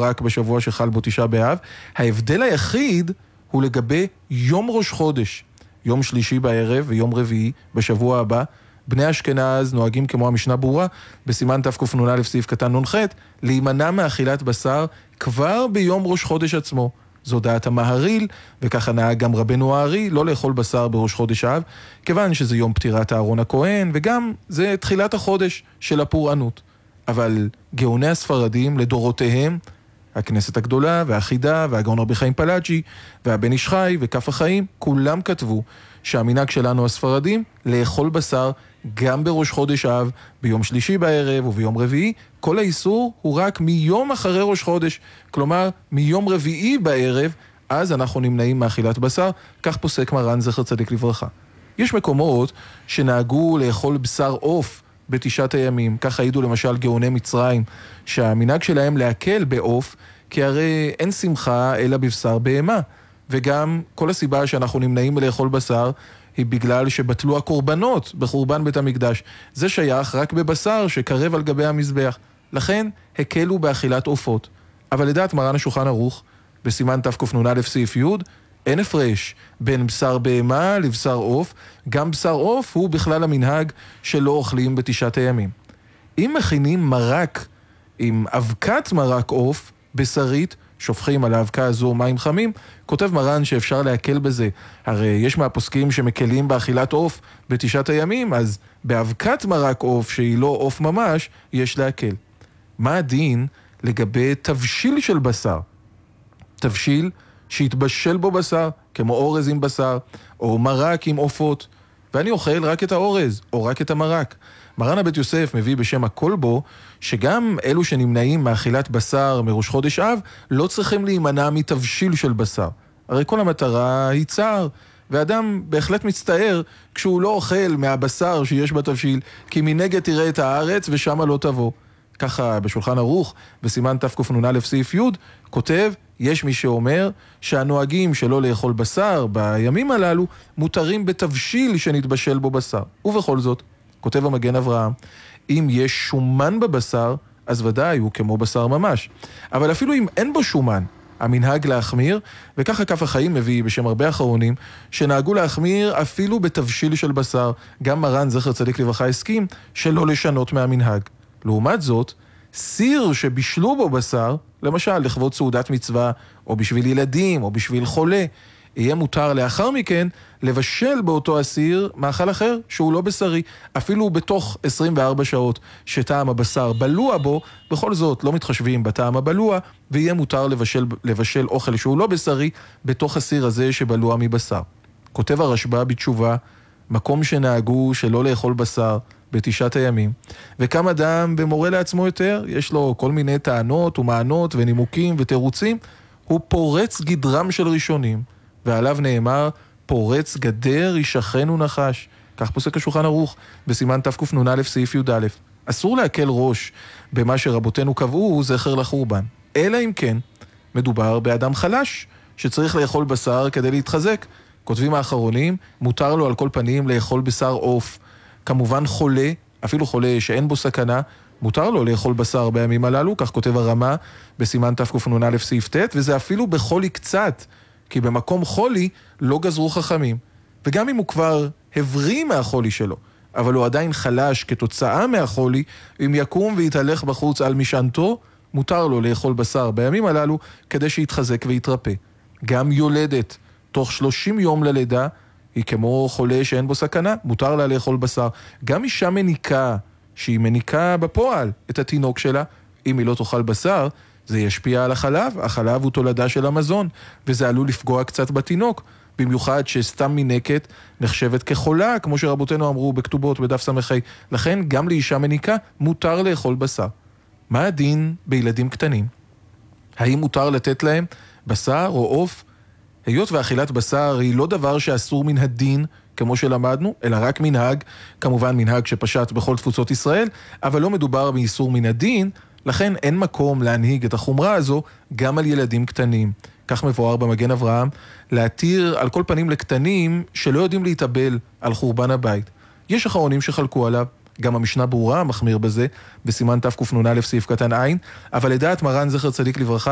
רק בשבוע שחל בו תשעה באב. ההבדל היחיד הוא לגבי יום ראש חודש, יום שלישי בערב ויום רביעי בשבוע הבא. בני אשכנז נוהגים כמו המשנה ברורה, בסימן תקנ"א סעיף קטן נ"ח, להימנע מאכילת בשר כבר ביום ראש חודש עצמו. זו דעת המהרי"ל, וככה נהג גם רבנו הארי, לא לאכול בשר בראש חודש אב, כיוון שזה יום פטירת אהרון הכהן, וגם זה תחילת החודש של הפורענות. אבל גאוני הספרדים לדורותיהם, הכנסת הגדולה והחידה והגאון רבי חיים פלאג'י והבן איש חי וכף החיים, כולם כתבו שהמנהג שלנו הספרדים לאכול בשר גם בראש חודש אב, ביום שלישי בערב וביום רביעי. כל האיסור הוא רק מיום אחרי ראש חודש, כלומר מיום רביעי בערב, אז אנחנו נמנעים מאכילת בשר. כך פוסק מרן זכר צדיק לברכה. יש מקומות שנהגו לאכול בשר עוף בתשעת הימים, כך העידו למשל גאוני מצרים, שהמנהג שלהם להקל בעוף, כי הרי אין שמחה אלא בבשר בהמה, וגם כל הסיבה שאנחנו נמנעים מלאכול בשר היא בגלל שבטלו הקורבנות בחורבן בית המקדש. זה שייך רק בבשר שקרב על גבי המזבח, לכן הקלו באכילת עופות. אבל לדעת מרן השולחן ערוך, בסימן תקנ"א סעיף י', אין הפרש בין בשר בהמה לבשר עוף, גם בשר עוף הוא בכלל המנהג שלא אוכלים בתשעת הימים. אם מכינים מרק עם אבקת מרק עוף בשרית, שופכים על האבקה הזו מים חמים, כותב מרן שאפשר להקל בזה. הרי יש מהפוסקים שמקלים באכילת עוף בתשעת הימים, אז באבקת מרק עוף שהיא לא עוף ממש, יש להקל. מה הדין לגבי תבשיל של בשר? תבשיל שהתבשל בו בשר, כמו אורז עם בשר, או מרק עם עופות, ואני אוכל רק את האורז, או רק את המרק. מרן הבית יוסף מביא בשם הכל בו, שגם אלו שנמנעים מאכילת בשר מראש חודש אב, לא צריכים להימנע מתבשיל של בשר. הרי כל המטרה היא צער, ואדם בהחלט מצטער כשהוא לא אוכל מהבשר שיש בתבשיל, כי מנגד תראה את הארץ ושם לא תבוא. ככה בשולחן ערוך, בסימן תקנ"א סעיף י', כותב, יש מי שאומר שהנוהגים שלא לאכול בשר בימים הללו מותרים בתבשיל שנתבשל בו בשר. ובכל זאת, כותב המגן אברהם, אם יש שומן בבשר, אז ודאי הוא כמו בשר ממש. אבל אפילו אם אין בו שומן, המנהג להחמיר, וככה כף החיים מביא בשם הרבה אחרונים, שנהגו להחמיר אפילו בתבשיל של בשר. גם מרן זכר צדיק לברכה הסכים שלא לשנות מהמנהג. לעומת זאת, סיר שבישלו בו בשר, למשל לכבוד סעודת מצווה, או בשביל ילדים, או בשביל חולה, יהיה מותר לאחר מכן לבשל באותו הסיר מאכל אחר שהוא לא בשרי, אפילו בתוך 24 שעות שטעם הבשר בלוע בו, בכל זאת לא מתחשבים בטעם הבלוע, ויהיה מותר לבשל אוכל שהוא לא בשרי בתוך הסיר הזה שבלוע מבשר. כותב הרשב"א בתשובה, מקום שנהגו שלא לאכול בשר בתשעת הימים, וקם אדם ומורה לעצמו יותר, יש לו כל מיני טענות ומענות ונימוקים ותירוצים, הוא פורץ גדרם של ראשונים, ועליו נאמר, פורץ גדר ישכנו נחש. כך פוסק השולחן ערוך בסימן תקנ"א סעיף י"א. אסור להקל ראש במה שרבותינו קבעו זכר לחורבן, אלא אם כן מדובר באדם חלש שצריך לאכול בשר כדי להתחזק. כותבים האחרונים, מותר לו על כל פנים לאכול בשר עוף. כמובן חולה, אפילו חולה שאין בו סכנה, מותר לו לאכול בשר בימים הללו, כך כותב הרמה בסימן תקנ"א סעיף ט', וזה אפילו בחולי קצת, כי במקום חולי לא גזרו חכמים. וגם אם הוא כבר הבריא מהחולי שלו, אבל הוא עדיין חלש כתוצאה מהחולי, אם יקום ויתהלך בחוץ על משענתו, מותר לו לאכול בשר בימים הללו כדי שיתחזק ויתרפא. גם יולדת תוך 30 יום ללידה, היא כמו חולה שאין בו סכנה, מותר לה לאכול בשר. גם אישה מניקה, שהיא מניקה בפועל את התינוק שלה, אם היא לא תאכל בשר, זה ישפיע על החלב. החלב הוא תולדה של המזון, וזה עלול לפגוע קצת בתינוק, במיוחד שסתם מנקת נחשבת כחולה, כמו שרבותינו אמרו בכתובות בדף סמכי. לכן גם לאישה מניקה מותר לאכול בשר. מה הדין בילדים קטנים? האם מותר לתת להם בשר או עוף? היות ואכילת בשר היא לא דבר שאסור מן הדין, כמו שלמדנו, אלא רק מנהג, כמובן מנהג שפשט בכל תפוצות ישראל, אבל לא מדובר באיסור מן הדין, לכן אין מקום להנהיג את החומרה הזו גם על ילדים קטנים. כך מבואר במגן אברהם, להתיר על כל פנים לקטנים שלא יודעים להתאבל על חורבן הבית. יש אחרונים שחלקו עליו, גם המשנה ברורה מחמיר בזה, בסימן תקנ"א סעיף קטן עין, אבל לדעת מרן זכר צדיק לברכה,